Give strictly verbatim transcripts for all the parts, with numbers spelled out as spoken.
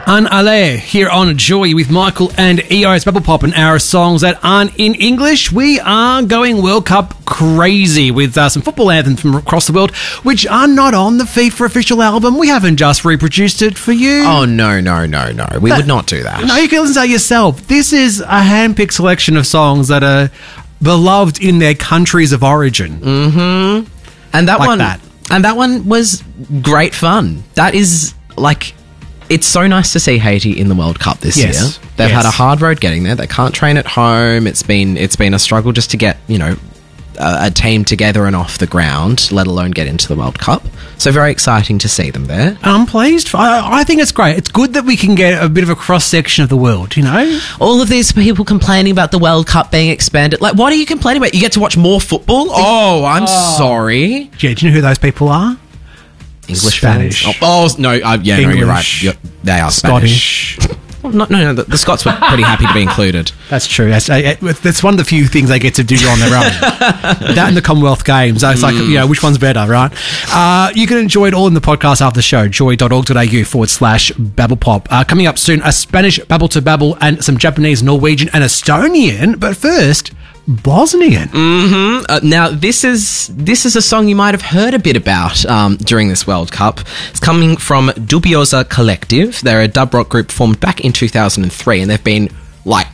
An Ale here on Joy with Michael and E O's Bubble Pop, and our songs that aren't in English. We are going World Cup crazy with uh, some football anthems from across the world, which are not on the FIFA official album. We haven't just reproduced it for you. Oh, no, no, no, no. We That- would not do that. No, you can listen to it yourself. This is a hand-picked selection of songs that are beloved in their countries of origin. Mm-hmm. And that Like one, that. and that one was great fun. That is like, it's so nice to see Haiti in the World Cup this Yes. year. They've Yes. had a hard road getting there. They can't train at home. It's been it's been a struggle just to get, you know, a, a team together and off the ground, let alone get into the World Cup. So very exciting to see them there. And I'm pleased. I, I think it's great. It's good that we can get a bit of a cross-section of the world, you know? All of these people complaining about the World Cup being expanded. Like, what are you complaining about? You get to watch more football? Oh, I'm sorry. Yeah, do you know who those people are? English Spanish. fans? Oh, oh, no, uh, yeah, no, you're right. English. You're, they are Spanish. Scottish. Well, no, no, no, the, the Scots were pretty happy to be included. That's true. That's, uh, that's one of the few things they get to do on their own. That and the Commonwealth Games. So it's like, you know, which one's better, right? Uh, you can enjoy it all in the podcast after the show, joy.org.au forward slash babblepop. Uh, coming up soon, a Spanish babble to babble and some Japanese, Norwegian and Estonian. But first, Bosnian. Mm-hmm. Uh, now, this is this is a song you might have heard a bit about um, during this World Cup. It's coming from Dubioza Collective. They're a dub rock group formed back in two thousand three, and they've been, like,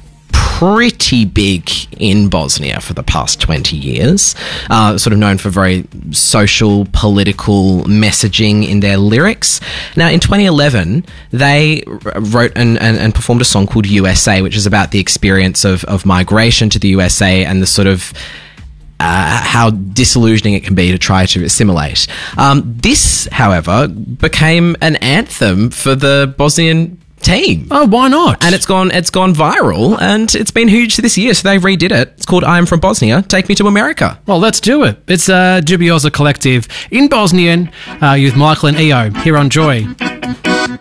pretty big in Bosnia for the past twenty years. Uh, sort of known for very social, political messaging in their lyrics. Now, in twenty eleven, they r- wrote and, and, and performed a song called U S A, which is about the experience of, of migration to the U S A and the sort of Uh, how disillusioning it can be to try to assimilate. Um, this, however, became an anthem for the Bosnian team. Oh, why not? And it's gone it's gone viral, and it's been huge this year, so they redid it. It's called I Am From Bosnia, Take Me to America. Well, let's do it. It's uh, Dubioza Collective in Bosnian uh, with Michael and E O here on Joy.